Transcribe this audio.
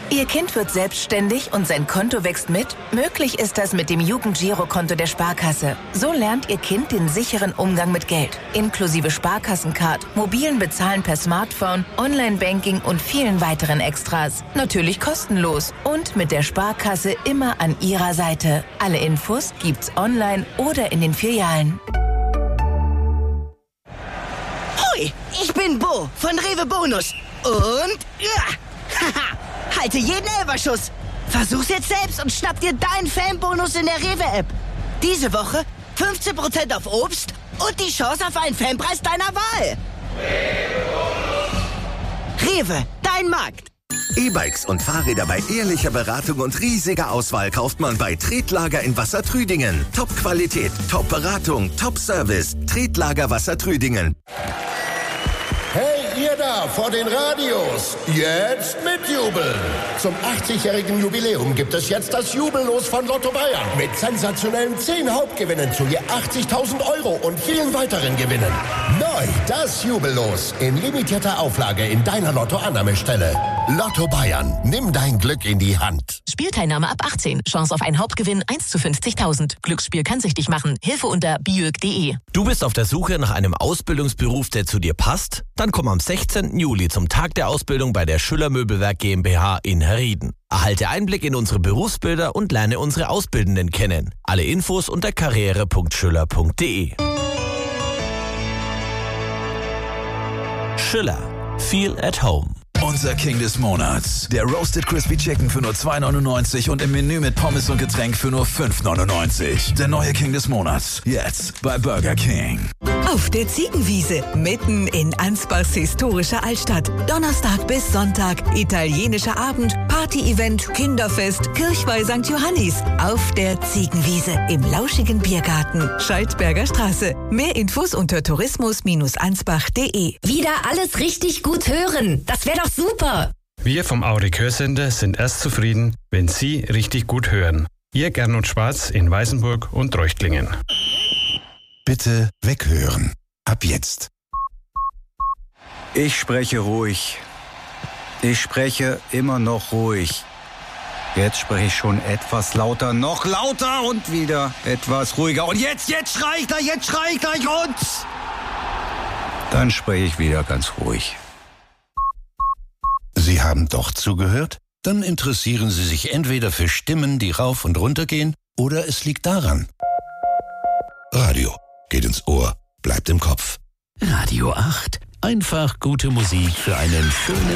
Ihr Kind wird selbstständig und sein Konto wächst mit? Möglich ist das mit dem Jugendgirokonto der Sparkasse. So lernt Ihr Kind den sicheren Umgang mit Geld. Inklusive Sparkassencard, mobilen Bezahlen per Smartphone, Online-Banking und vielen weiteren Extras. Natürlich kostenlos und mit der Sparkasse immer an Ihrer Seite. Alle Infos gibt's online oder in den Filialen. Hoi, ich bin Bo von Rewe Bonus. Und haha, halte jeden Elferschuss. Versuch's jetzt selbst und schnapp dir deinen Fanbonus in der Rewe-App. Diese Woche 15% auf Obst und die Chance auf einen Fanpreis deiner Wahl. Rewe, dein Markt. E-Bikes und Fahrräder bei ehrlicher Beratung und riesiger Auswahl kauft man bei Tretlager in Wassertrüdingen. Top-Qualität, Top-Beratung, Top-Service. Tretlager Wassertrüdingen. Hey, ihr da vor den Radios, jetzt mitjubeln! Zum 80-jährigen Jubiläum gibt es jetzt das Jubellos von Lotto Bayern mit sensationellen 10 Hauptgewinnen zu je 80.000 € und vielen weiteren Gewinnen. Neu das Jubellos in limitierter Auflage in deiner Lotto-Annahmestelle. Lotto Bayern, nimm dein Glück in die Hand. Spielteilnahme ab 18. Chance auf einen Hauptgewinn 1 zu 50.000. Glücksspiel kann süchtig machen. Hilfe unter biög.de. Du bist auf der Suche nach einem Ausbildungsberuf, der zu dir passt? Dann komm am 16. Juli zum Tag der Ausbildung bei der Schüller Möbelwerk GmbH in Herrieden. Erhalte Einblick in unsere Berufsbilder und lerne unsere Auszubildenden kennen. Alle Infos unter karriere.schüller.de. Schüller. Feel at home. Unser King des Monats. Der Roasted Crispy Chicken für nur 2,99 und im Menü mit Pommes und Getränk für nur 5,99. Der neue King des Monats. Jetzt bei Burger King. Auf der Ziegenwiese, mitten in Ansbachs historischer Altstadt. Donnerstag bis Sonntag, italienischer Abend, Party-Event, Kinderfest, Kirchweih St. Johannis. Auf der Ziegenwiese im lauschigen Biergarten, Scheidberger Straße. Mehr Infos unter tourismus-ansbach.de. Wieder alles richtig gut hören. Das wäre doch super. Wir vom Aurik Hörsender sind erst zufrieden, wenn Sie richtig gut hören. Ihr Gernot Schwarz in Weißenburg und Treuchtlingen. Bitte weghören. Ab jetzt. Ich spreche ruhig. Ich spreche immer noch ruhig. Jetzt spreche ich schon etwas lauter, noch lauter und wieder etwas ruhiger. Und jetzt schrei ich gleich und... Dann spreche ich wieder ganz ruhig. Sie haben doch zugehört? Dann interessieren Sie sich entweder für Stimmen, die rauf und runter gehen, oder es liegt daran. Radio geht ins Ohr, bleibt im Kopf. Radio 8. Einfach gute Musik für einen schönen